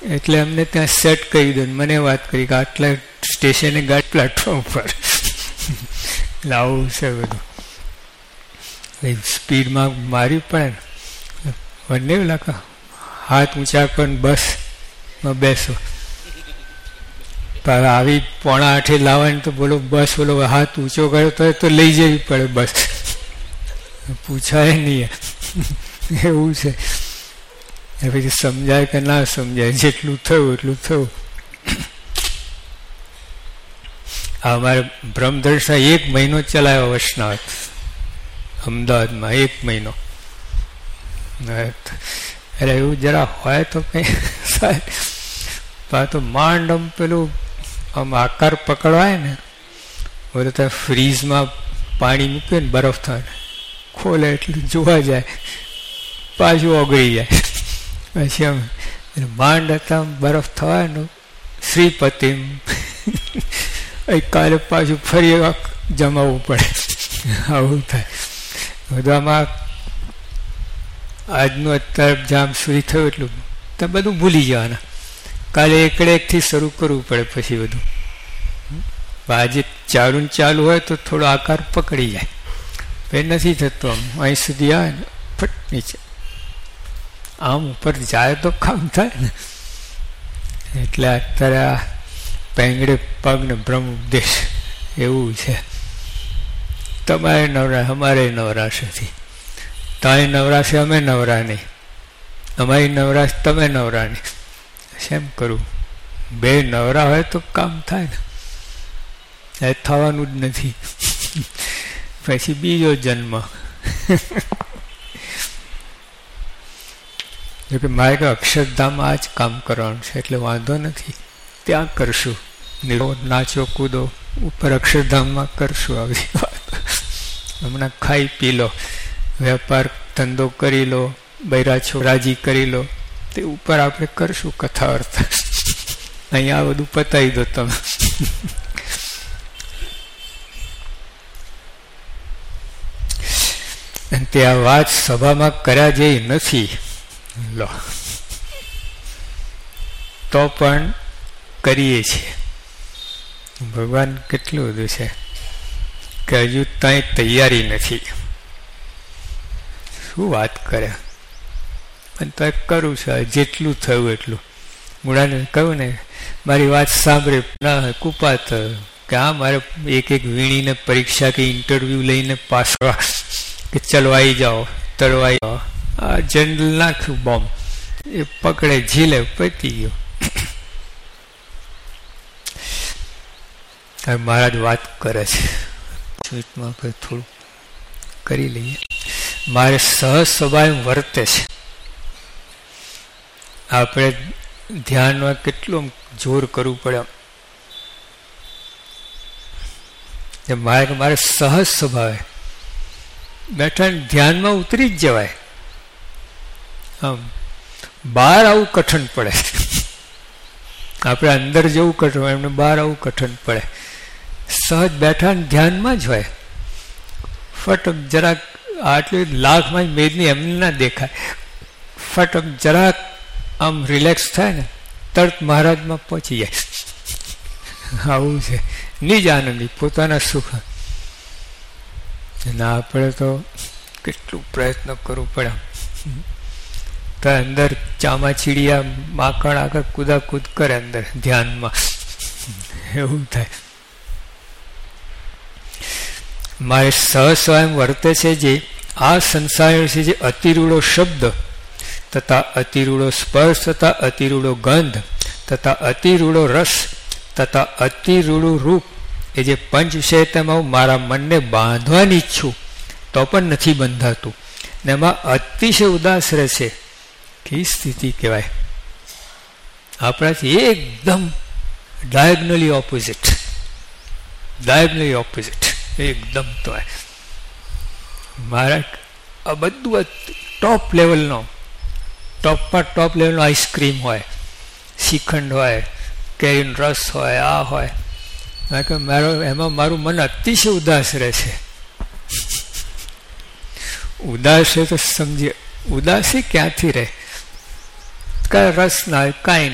એટલે અમને ત્યાં સેટ કરી દો. મને વાત કરી કે આટલા સ્ટેશને ગાડી પ્લેટફોર્મ પર એટલે આવું છે બધું. સ્પીડમાં મારી પડે ને બંને લાખા હાથ ઊંચા કરીને બસમાં બેસો. આવી 7:45 લાવવાની તો બોલો બસ બોલો હાથ ઊંચો કર્યો તો લઈ જવી પડે બસ, પૂછાય નહીં. એવું છે. પછી સમજાય કે ના સમજાય, જેટલું થયું એટલું થયું. અમારે બ્રહ્મદર્શા 1 મહિનો ચલાવ્યો વૈષ્ણવ અમદાવાદમાં, 1 મહિનો. અરે એવું જરા હોય તો કઈ તો માંડ આમ પેલું આમ આકાર પકડવાય ને, બોલે તો ફ્રીઝમાં પાણી મૂકે ને બરફ થાય, ખોલે એટલું જોવા જાય, પાછું ઓગળી જાય. પછી આમ માંડ હતા બરફ થવાનું શ્રીપતિમ કાલે પાછું ફરી જમાવવું પડે. આવું થાય બધું. આમાં આજનું અત્યારે જામ સુધી થયું એટલું તો બધું ભૂલી જવાના. કાલે એકથી શરૂ કરવું પડે પછી બધું. આજે ચાલુ હોય તો થોડો આકાર પકડી જાય, એ નથી થતો. આમ અહીં સુધી આવે ને ફટ નીચે, આમ ઉપર જાય તો કામ થાય ને. એટલે અત્યારે આ પેંગડે પગ ને બ્રહ્મ ઉપદેશ એવું છે. તમારે નવરા, અમારે નવરાશ નથી. તારી નવરાશે, અમે નવરા નહીં. અમારી નવરાશ, તમે નવરા નહીં. શેમ કરું? બે નવરા હોય તો કામ થાય ને. એ થવાનું જ નથી. પછી બીજો જન્મ. જોકે મારે કે અક્ષરધામ આ જ કામ કરવાનું છે એટલે વાંધો નથી, ત્યાં કરશું. નાચો કૂદો ઉપર અક્ષરધામમાં કરશું. આવી વાત હમણાં ખાઈ પી લો, વેપાર ધંધો કરી લો, બૈરા છોરાજી કરી લો, તે ઉપર આપણે કરશું કથા અર્થ. અહીંયા બધું પતાવી દો તમે. તે આ વાત સભામાં કર્યા જેવી નથી. લો તો પણ કરીએ છીએ. ભગવાન કેટલું બધું છે કે હજુ ત્યાં તૈયારી નથી. શું વાત કરે, પણ તો કરું છું જેટલું થયું એટલું. મૂળાને કહ્યું ને, મારી વાત સાંભળે ના કુપાત કે આ મારે એક વીણીને પરીક્ષા કે ઇન્ટરવ્યુ લઈને પાસ કે ચલવાઈ જાઓ, તળવાઈ જાઓ. આ જનરલ નાખ્યું બોમ્બ, એ પકડે ઝીલે, પતી ગયો. મહારાજ વાત કરે છે, સ્વીટમાં થોડું કરી લઈએ. મારે સહજ સ્વભાવ વર્તે છે. આપણે ધ્યાનમાં કેટલું જોર કરવું પડે. મારે સહજ સ્વભાવે બેઠા ધ્યાનમાં ઉતરી જ જવાય. આમ બહાર આવું કઠણ પડે. આપણે અંદર જવું કઠણ હોય, એમને બહાર આવું કઠણ પડે. સહજ બેઠા ધ્યાનમાં જ હોય. ફટક જરાક આટલી લાખમાં મેદની એમને ના દેખાય. ફટક જરાક આમ રિલેક્સ થાય ને તરત મહારાજમાં પહોંચી જાય. આવું છે નિજ આનંદી, પોતાના સુખ. ના આપણે તો કેટલું પ્રયત્ન કરવું પડે. તો અંદર ચામાચીડિયા માકડ આગળ કુદાકૂદ કરે અંદર ધ્યાનમાં, એવું થાય. મારે સહજ સ્વયં વર્તે છે જે આ સંસાર છે, જે અતિરૂડો શબ્દ તથા અતિરૂડો સ્પર્શ તથા અતિરૂડો ગંધ તથા અતિરૂડો રસ તથા અતિરૂડું રૂપ, એ જે પંચ છે તેમાં હું મારા મનને બાંધવાની ઈચ્છું તો પણ નથી બંધાતું. ને એમાં અતિશય ઉદાસ રહે છે. કેવી સ્થિતિ કહેવાય! આપણાથી એકદમ ડાયગનલી ઓપોઝિટ એકદમ. તો મારા આ બધું ટોપ લેવલનો આઈસ્ક્રીમ હોય, શ્રીખંડ હોય, કેરીનો રસ હોય, આ હોય. એમાં મારું મન અતિશય ઉદાસ રહે છે. ઉદાસ છે તો સમજીએ, ઉદાસી ક્યાંથી રહે? કાંઈ રસ ના હોય, કાંઈ